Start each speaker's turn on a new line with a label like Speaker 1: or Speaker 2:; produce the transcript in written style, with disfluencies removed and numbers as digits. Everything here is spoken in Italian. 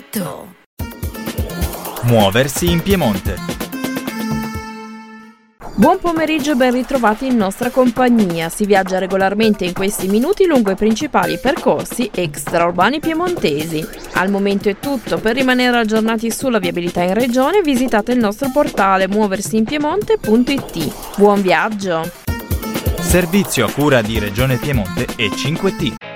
Speaker 1: Giulietto.
Speaker 2: Muoversi in Piemonte.
Speaker 3: Buon pomeriggio e ben ritrovati in nostra compagnia. Si viaggia regolarmente in questi minuti lungo i principali percorsi extraurbani piemontesi. Al momento è tutto. Per rimanere aggiornati sulla viabilità in regione visitate il nostro portale muoversiinpiemonte.it. Buon viaggio!
Speaker 2: Servizio a cura di Regione Piemonte e 5T.